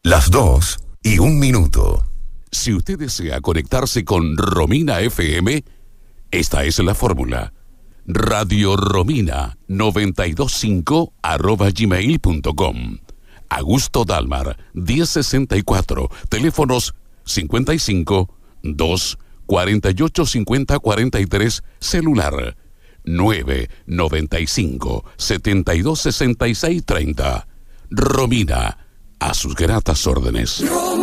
Las 2:01. Si usted desea conectarse con Romina FM, esta es la fórmula. Radio Romina 925@gmail.com. Augusto Dalmar 1064. Teléfonos 55 2 48 50 43. Celular 995 72 66 30. Romina, a sus gratas órdenes.